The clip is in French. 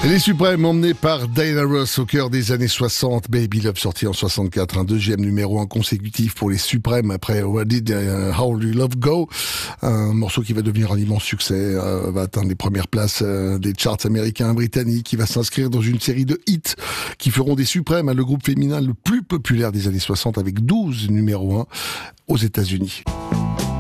Les Suprêmes, emmenés par Diana Ross au cœur des années 60. Baby Love sorti en 64, un deuxième numéro 1 consécutif pour les Suprêmes après Where Did How Do You Love Go, un morceau qui va devenir un immense succès, va atteindre les premières places des charts américains et britanniques, qui va s'inscrire dans une série de hits qui feront des Suprêmes le groupe féminin le plus populaire des années 60 avec 12 numéros 1 aux États-Unis.